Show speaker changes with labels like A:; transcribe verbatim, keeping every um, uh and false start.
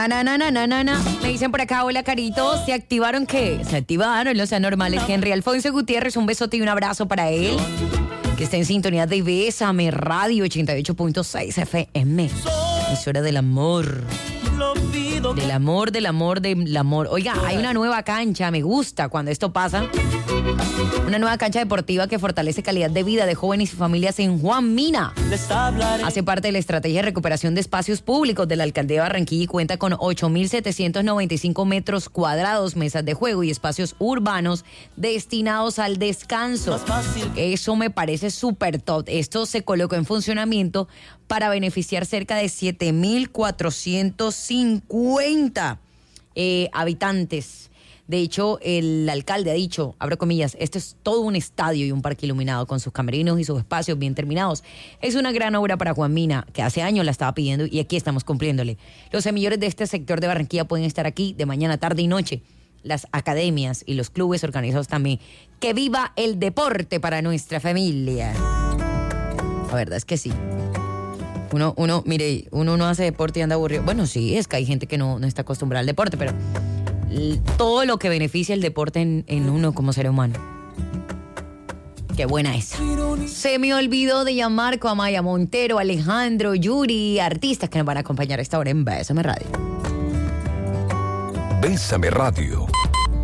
A: Na, na, na, na, na, na. Me dicen por acá, hola Carito, ¿se activaron qué? Se activaron los anormales. Henry Alfonso Gutiérrez, un besote y un abrazo para él, que está en sintonía de Bésame Radio ochenta y ocho punto seis F M. Es hora del amor. Del amor, del amor, del amor. Oiga, hay una nueva cancha, me gusta cuando esto pasa. Una nueva cancha deportiva que fortalece calidad de vida de jóvenes y familias en Juan Mina. Hace parte de la estrategia de recuperación de espacios públicos de la Alcaldía de Barranquilla y cuenta con ocho mil setecientos noventa y cinco metros cuadrados, mesas de juego y espacios urbanos destinados al descanso. Eso me parece súper top. Esto se colocó en funcionamiento para beneficiar cerca de siete mil cuatrocientos cincuenta eh, habitantes. De hecho, el alcalde ha dicho, abro comillas, esto es todo un estadio y un parque iluminado con sus camerinos y sus espacios bien terminados. Es una gran obra para Juan Mina, que hace años la estaba pidiendo y aquí estamos cumpliéndole. Los semilleros de este sector de Barranquilla pueden estar aquí de mañana, tarde y noche. Las academias y los clubes organizados también. ¡Que viva el deporte para nuestra familia! La verdad es que sí. Uno, uno, mire, uno no hace deporte y anda aburrido. Bueno, sí, es que hay gente que no, no está acostumbrada al deporte, pero todo lo que beneficia el deporte en, en uno como ser humano. Qué buena esa. Se me olvidó de llamar con Amaya Montero, Alejandro, Yuri, artistas que nos van a acompañar a esta hora en Bésame Radio.
B: Bésame Radio.